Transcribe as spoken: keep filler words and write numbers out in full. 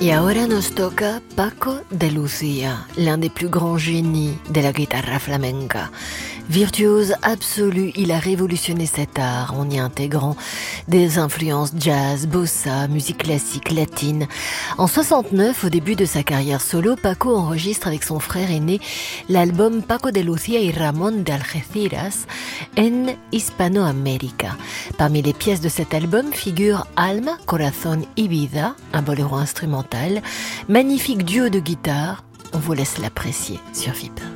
Y ahora nos toca Paco de Lucía, l'un des plus grands génies de la guitare flamenca. Virtuose absolu, il a révolutionné cet art en y intégrant des influences jazz, bossa, musique classique, latine. En soixante-neuf, au début de sa carrière solo, Paco enregistre avec son frère aîné l'album Paco de Lucía y Ramón de Algeciras en Hispanoamérica. Parmi les pièces de cet album figurent Alma, Corazón y Vida, un boléro instrumental, magnifique duo de guitare. On vous laisse l'apprécier sur V I P.